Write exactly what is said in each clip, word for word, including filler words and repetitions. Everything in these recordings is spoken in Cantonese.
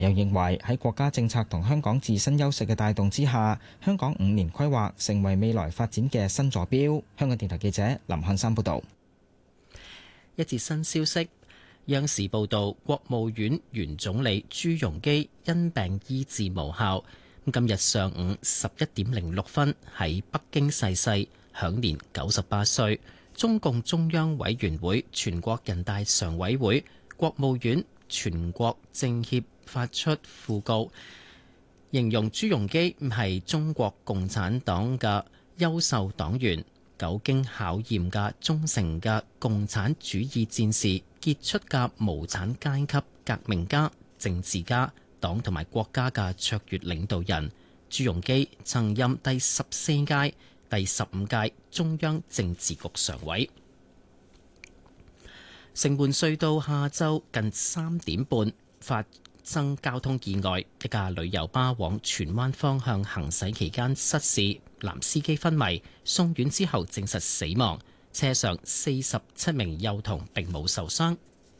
又認為喺國家政策同香港自身優勢嘅帶動之下，香港五年規劃成為未來發展嘅新坐標。香港電台記者林漢山報導。 一節新消息，央視報導，國務院原總理朱鎔基因病醫治無效，今日上午十一點零六分喺北京逝世，享年九十八歲。中共中央委員會、全國人大常委會、國務院、全國政協發出訃告，形容朱鎔基係中國共產黨嘅優秀黨員、久經考驗嘅忠誠嘅共產主義戰士、傑出嘅無產階級革命家、政治家、黨同埋國家嘅卓越領導人。朱鎔基曾任第十四屆、第十五屆中央政治局常委。城門隧道下晝近三點半發生交通意外，一架旅遊巴往荃灣方向行駛期間失事，男司機昏迷，送院之後證實死亡。車上四十七名幼童並冇受傷。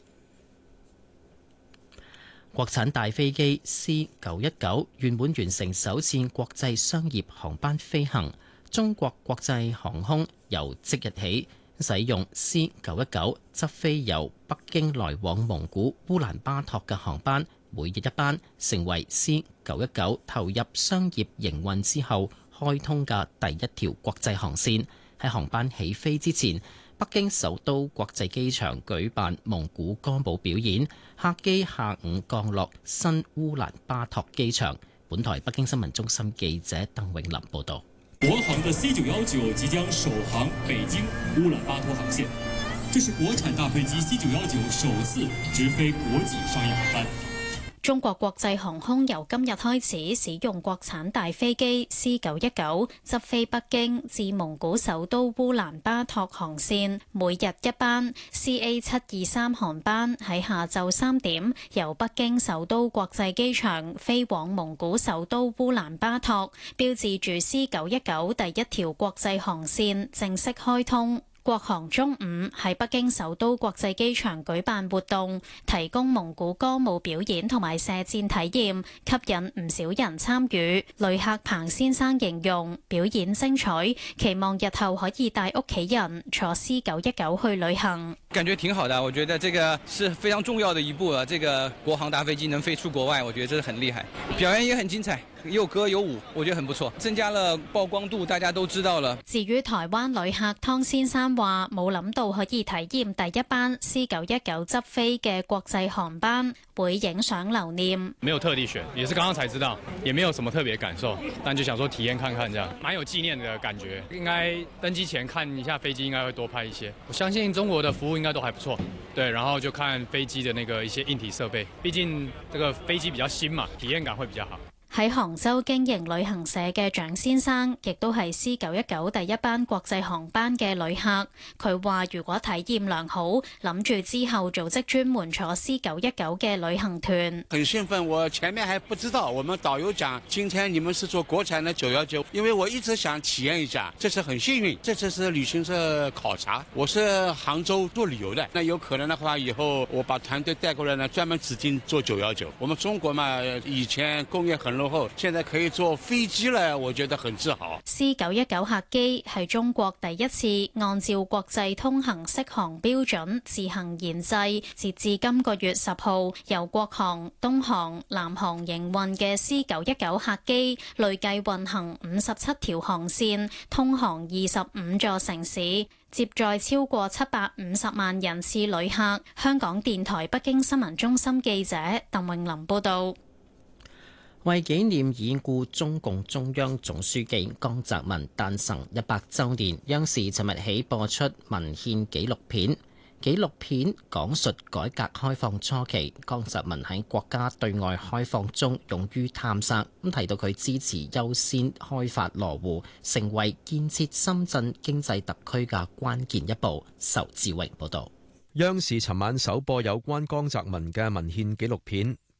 國產大飛機 C 九一九圓滿完成首次國際商業航班飛行。中國國際航空由即日起使用 C 九一九執飛由北京來往蒙古烏蘭巴托嘅航班，每日一班，成為 C 九一九投入商業營運之後開通嘅第一條國際航線。喺航班起飛之前，北京首都國際機場舉辦蒙古歌舞表演，客機下午降落新烏蘭巴托機場。本台北京新聞中心記者鄧永林報道。 國航的 C 九一九即將首航北京烏蘭巴托航線，這是國產大飛機 C 九一九首次直飛國際商業航班。 中國國際航空由今日開始使用國產大飛機 C 九一九執飛北京至蒙古首都烏蘭巴托航線，每日一班 C A 七二三航班喺下晝三點由北京首都國際機場飛往蒙古首都烏蘭巴托，標誌住 C 九一九第一條國際航線正式開通。國航中午喺北京首都國際機場舉辦活動，提供蒙古歌舞表演同埋射箭體驗，吸引唔少人參與。旅客彭先生形容表演精彩，期望日後可以帶屋企人坐 C 九一九去旅行。 感覺挺好的，我覺得這個是非常重要的一步啊！這個國航大飛機能飛出國外，我覺得這是很厲害，表演也很精彩。有歌有舞，我覺得很不錯，增加了曝光度，大家都知道了。 至於台灣旅客湯先生話，冇諗到可以體驗第一班 C 九一九執飛嘅國際航班，會影相留念。 沒有特地選，也是剛剛才知道，也沒有什麼特別感受，但就想說體驗看看，這樣蠻有紀念的感覺。應該登機前看一下飛機，應該會多拍一些。我相信中國的服務應該都還不錯，對，然後就看飛機的那個一些硬體設備，畢竟這個飛機比較新嘛，體驗感會比較好。 喺杭州經營旅行社嘅蔣先生，亦都係 C 九一九第一班國際航班嘅旅客。佢話：如果體驗良好，諗住之後組織專門坐 C 九一九嘅旅行團。 很興奮，我前面還不知道，我們導遊講今天你們是坐國產的九一九，因為我一直想體驗一下，這次很幸運，這次是旅行社考察，我是杭州做旅遊的，那有可能的話以後我把團隊帶過來呢，專門指定坐九一九。我們中國嘛，以前工業很落後，現在可以坐飛機了，我覺得很自豪。 C 九一九客機係中國第一次按照國際通行適航標準自行研製，截至今個月十號由國航、東航、南航營運嘅 C 九一九客機，累計運行五十七條航線，通航二十五座城市，接載超過七百五十萬人次旅客。香港電台北京新聞中心記者鄧穎琳報道。 為紀念已故中共中央總書記江澤民誕辰一百週年，央視尋日起播出文獻紀錄片。紀錄片講述改革開放初期，江澤民喺國家對外開放中勇於探索，咁提到佢支持優先開發羅湖，成為建設深圳經濟特區嘅關鍵一步。仇志榮報導。 央視尋晚首播有關江澤民嘅文獻紀錄片。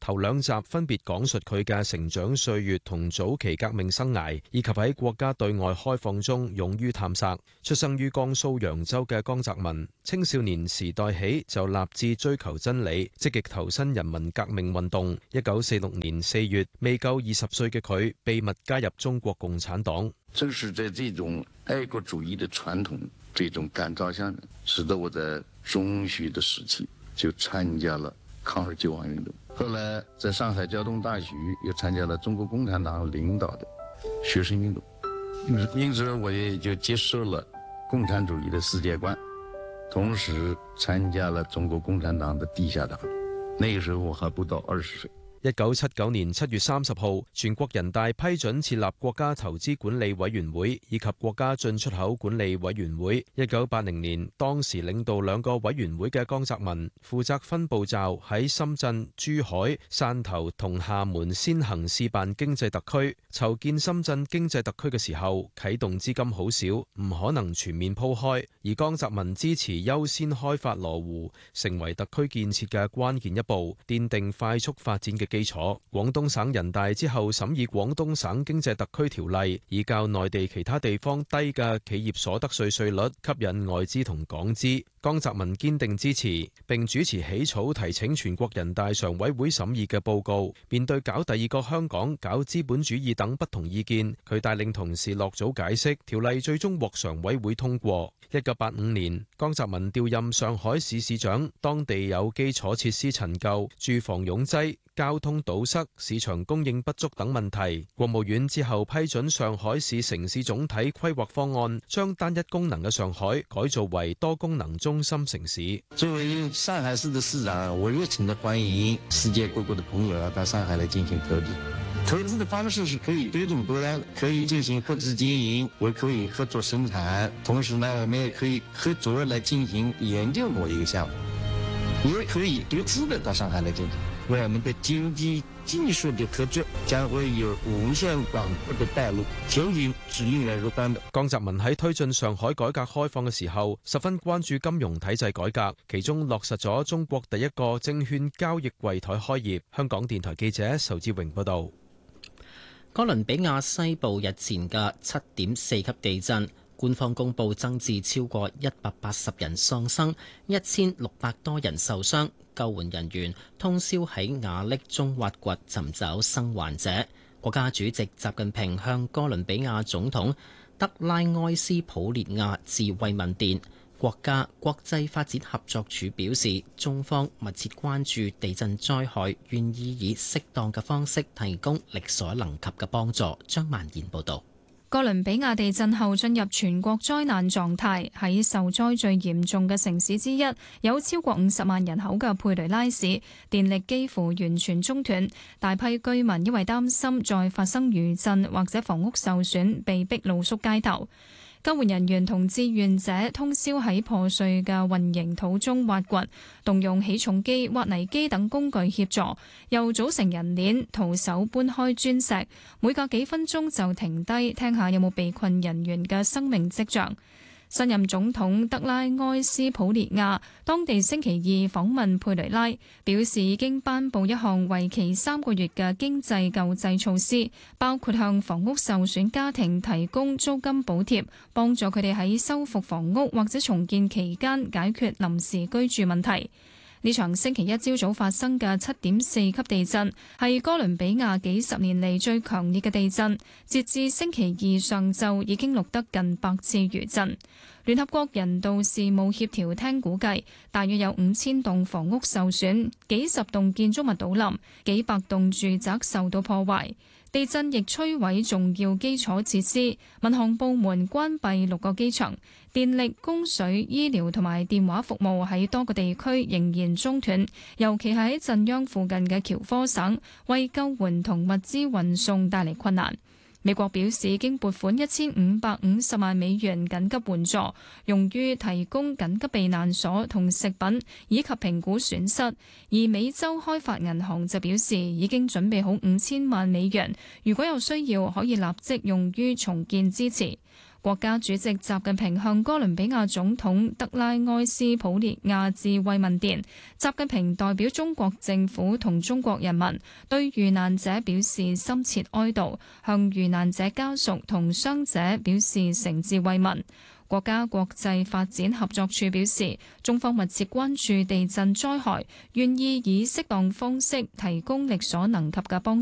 頭兩集分別講述佢嘅成長歲月同早期革命生涯，以及喺國家對外開放中勇於探索。出生於江蘇揚州嘅江澤民，青少年時代起就立志追求真理，積極投身人民革命運動。一九四六年四月，未夠二十歲嘅佢秘密加入中國共產黨。 正是在這種愛國主義的傳統這種感召下，使得我在中學的時期就參加了抗日救亡運動。後來在上海交通大學又參加了中國共產黨領導的學生運動，因此我也就接受了共產主義的世界觀，同時參加了中國共產黨的地下黨。那個時候我還不到二十歲。 一九七九年七月三十號，全國人大批准設立國家投資管理委員會以及國家進出口管理委員會。一九八零年，當時領導兩個委員會嘅江澤民負責分步驟喺深圳、珠海、汕頭同廈門先行試辦經濟特區。籌建深圳經濟特區嘅時候，啟動資金好少，唔可能全面鋪開，而江澤民支持優先開發羅湖，成為特區建設嘅關鍵一步，奠定快速發展嘅基礎。廣東省人大之後審議廣東省經濟特區條例，以較內地其他地方低嘅企業所得稅稅率吸引外資同港資。江澤民堅定支持，並主持起草提請全國人大常委會審議嘅報告。面對搞第二個香港、搞資本主義等不同意見，佢帶領同事落組解釋，條例最終獲常委會通過。一九八五年，江澤民調任上海市市長，當地有基礎設施陳舊、住房擁擠、交通堵塞、市場供應不足等問題。國務院之後批准上海市城市總體規劃方案，將單一功能嘅上海改造為多功能中心城市。 作為上海市的市長，我熱情地歡迎世界各國的朋友到上海來進行投資。投資的方式是可以多種多樣，可以進行合資經營，我可以合作生產，同時呢，我們也可以合作來進行研究某一個項目，也可以獨自的到上海來進行。為我們的經濟技術的合作將會有無限廣闊的道路，前景是令人樂觀的。 江澤民喺推進上海改革開放嘅時候，十分關注金融體制改革，其中落實咗中國第一個證券交易櫃台開業。香港電台記者仇志榮報道。 哥倫比亞西部日前嘅七點四級地震，官方公布增至超過一百八十人喪生，一千六百多人受傷。救援人員通宵喺瓦礫中挖掘尋找生還者。國家主席習近平向哥倫比亞總統德拉埃斯普列亞致慰問電。國家國際發展合作署表示，中方密切關注地震災害，願意以適當嘅方式提供力所能及嘅幫助。張曼賢報導。 哥倫比亞地震後進入全國災難狀態，喺受災最嚴重嘅城市之一，有超過五十萬人口嘅佩雷拉市，電力幾乎完全中斷，大批居民因為擔心再發生餘震或者房屋受損，被逼露宿街頭。救援人員同志願者通宵喺破碎嘅混凝土中挖掘，動用起重機、挖泥機等工具協助，又組成人鏈，徒手搬開磚石，每隔幾分鐘就停低聽下有冇被困人員嘅生命跡象。新任總統德拉埃斯普列亞當地星期二訪問佩雷拉，表示已經頒布一項為期三個月嘅經濟救濟措施，包括向房屋受損家庭提供租金補貼，幫助佢哋喺修復房屋或者重建期間解決臨時居住問題。呢場星期一朝早發生嘅七點四級地震，係哥倫比亞幾十年嚟最強烈嘅地震。截至星期二上晝，已經錄得近百次餘震。聯合國人道事務協調廳估計，大約有五千棟房屋受損，幾十棟建築物倒冧，幾百棟住宅受到破壞。地震亦摧毀重要基礎設施，民航部門關閉六個機場，電力、供水、醫療同埋電話服務喺多個地區仍然中斷，尤其係喺震央附近嘅喬科省，為救援同物資運送帶嚟困難。美國表示已經撥款一千五百五十萬美元緊急援助，用於提供緊急避難所同食品，以及評估損失。而美洲開發銀行就表示已經準備好五千萬美元，如果有需要可以立即用於重建支持。 國家主席習近平向哥倫比亞總統德拉埃斯普列亞致慰問電，習近平代表中國政府同中國人民對遇難者表示深切哀悼，向遇難者家屬同傷者表示誠摯慰問。國家國際發展合作處表示，中方密切關注地震災害，願意以適當方式提供力所能及嘅幫